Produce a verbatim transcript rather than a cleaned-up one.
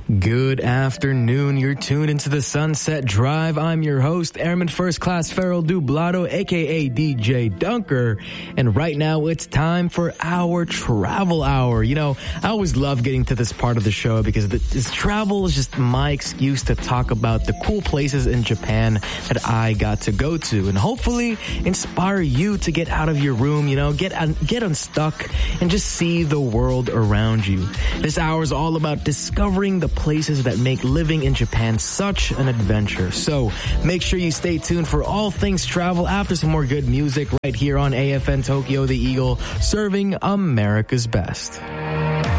Good afternoon. You're tuned into the Sunset Drive. I'm your host, Airman First Class Farrell Dublado, aka D J Dunker. And right now it's time for our travel hour. You know, I always love getting to this part of the show because the, this travel is just my excuse to talk about the cool places in Japan that I got to go to and hopefully inspire you to get out of your room, you know, get un, get unstuck and just see the world around you. This hour is all about discovering the places that make living in Japan such an adventure. So make sure you stay tuned for all things travel after some more good music right here on A F N Tokyo The Eagle, serving America's best.